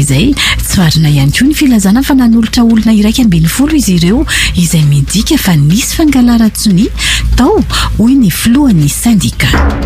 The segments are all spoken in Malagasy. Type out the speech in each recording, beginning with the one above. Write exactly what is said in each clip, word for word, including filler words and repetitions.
izay tsy varina ihany koa ny filazana fa nanolotra olona iraika ambin'ny folo izy ireo izay midika fa nisy fangalaratsony tao hoy ny filohan'ny sandika.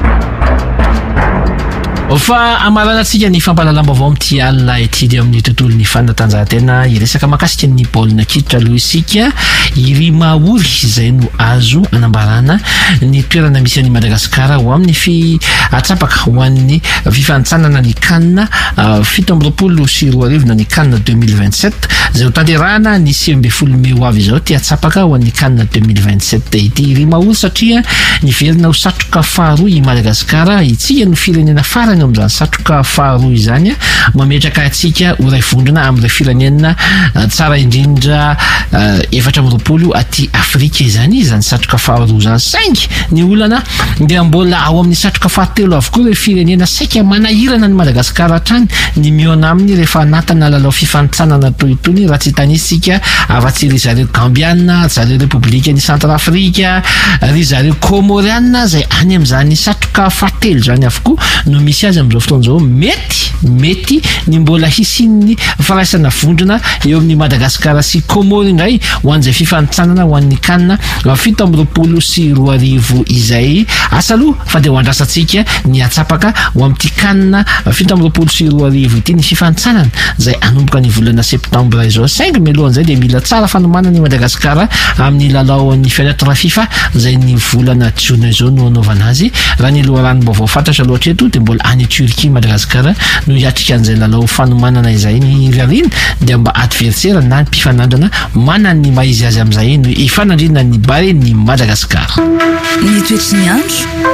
Fa amaranantsika ny fampalalam-baovao amin'ity alina ity dia amin'ny tontolon'ny fanatanjahantena iresaka makasika ny baolina kitra aloha isika iry maory izay no azo anambarana ny toerana misy an'i Madagasikara ho amin'ny fi atsapaka ho an'ny fifantsanana ny CAN fito amby roapolo sy roa arivo na ny CAN deux mille vingt-sept izay ho tanterahana ny sivy amby folo May ho avy izao ty atsapaka ho an'ny CAN deux mille vingt-sept ity iry maory satria niverina ho satroka faharoa i Madagasikara itsika no firenena farany amin'izany satroka faharoa izany mametraka antsika ho ray vondrona amin'ireo firenena tsara indrindra efatra amby roapolo aty Afrika izany izany satroka faharoa izany saingy ny olana dia mbola ao amin'ny satroka fahatelo avokoa ireo firenena saika manahirana ny Madagasikara hatrany ny miona aminy rehefa anatana lalao fifantsanana toy itony raha tsy tanisika afa-tsy ry zareo Gambiana, zareo Republika ny Centrafrika, ry zareo Comoriana izay any amin'izany satroka fahatelo zany avokoa no misy azy amin'izao fotoan'izao mety mety ny mbola hisin'ny firaisana vondrona eo amin'ny Madagasikara sy Comore indray ho an'izay fifantsanana ho an'ny CAN fito amby roapolo sy roa arivo izay asaloha fa dia ho andrasantsika ny atsapaka ho amin'ity CAN fito amby roapolo sy roa arivo ity ny fifantsanana izay anomboka ny volana septambra izao saingy mialohan'izay dia mila tsara fanomanana ny Madagasikara amin'ny lalaon'ny fenêtre FIFA izay ny volana Jona izao no anaovana azy raha ny loharanom-baovao fantatra loatra eto dia mbola any Turquie Madagasikara no hiatrika an'izay lalao fanomanana izay ny rarina dia mba adversaire na ny mpifanandrana manana ny maizy azy amin'izay no ifanandrina ny bare ny Madagasikara. Ny toetry ny andro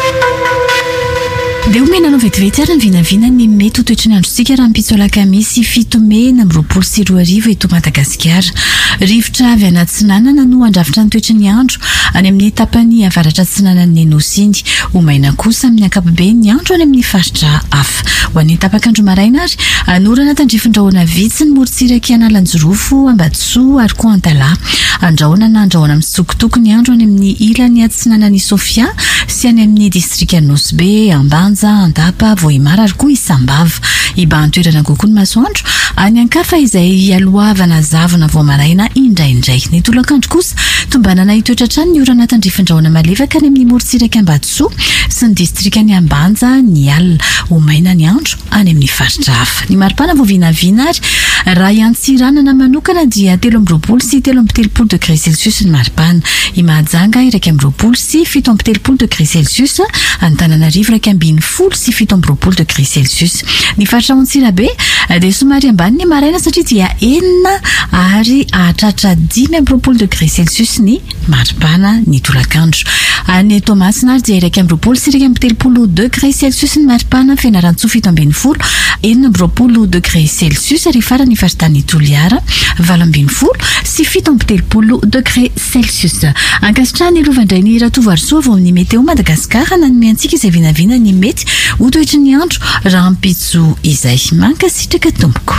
dia omena anao vetivety ary ny vinavina ny mety ho toetry ny androntsika raha mpitso alakamisy fito May na miroapolo sy roa arivo eto Madagasikara. Rivotra avy anaty tsinanana no andrafitra ny toetry ny andro any amin'ny tapany avaratra tsinanan'ny Nosiny. Omaina kosa amin'ny ankapobeny ny andro any amin'ny faritra hafa. Ho an'ny tapakandro maraina ary anorana tandrifin-drahoana vitsy ny morontsiraka Analanjorofo, Ambatsoa ary koa Antala. Andrahoana na andrahoana mitsokotoko ny andro any amin'ny ilany atsinanan'ny Sofia sy any amin'ny distrika Nosbe, Ambanja, Andapa, Vohimara ary koa Isambava. Iban-toerana kokoa ny masoandro any ankafa izay alohavana zavona vao maraina indraindray. Ny tolakandro kosa tombanana itoetratrany ny orana tandrifin-drahoana malefaka any amin'ny morontsiraka Ambatsoa sy ny distrika ny Ambanja, ny alina. Omaina ny andro any amin'ny faritra hafa. Ny maripana vao vinavina ary raha iantsiranana manokana dia telo amby roapolo sy telo amby telopolo degré Celsius ny maripana. I Mahajanga iraika amby roapolo sy fito amby telopolo degré Celsius. Antananarivo iraika ambin'ny folo sy fito amby roapolo degré Celsius. Ny faritra Antsirabe dia somary ambany ny maraina satria dia enina ary hahatratra dimy amby roapolo degré Celsius ny maripana ny tolakandro. Any Toamasina ary dia iraika amby roapolo sy iraika amby telopolo degré Celsius ny maripana. Fianarantsoa fito ambin'ny folo enina amby roapolo degré Celsius ary farany faritany Toliara valo ambin'ny folo sy fito amby telopolo degré Celsius. Ankasitrahany Lovandray ny Ratovarosoa vao amin'ny meteo Madagasikara nanome antsika izay vinavina ny mety ho toetry ny andro raha ampitso izay mankasitraka tompoko.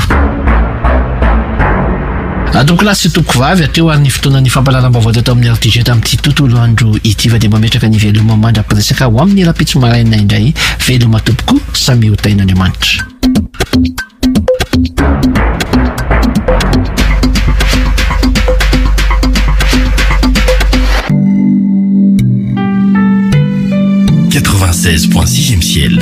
Atomboka lasy tompoko vavy ateo ary ny fotoanan'ny fampalalam-baovao teto amin'ny R T G tamin'ity tontolo andro ity va dia mametraka ny veloma mandra-piresaka ho amin'ny rapitso maraina indray. Veloma tompoko samy ho tain'Andriamanitra. quatre-vingt-seize point six M ciel.